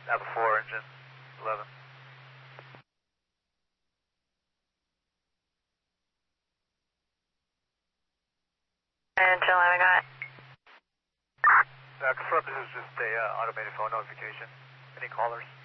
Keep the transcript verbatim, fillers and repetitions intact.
Alpha four, engine eleven. Engine eleven, got it. Uh, confirm this is just a uh, automated phone notification. Any callers?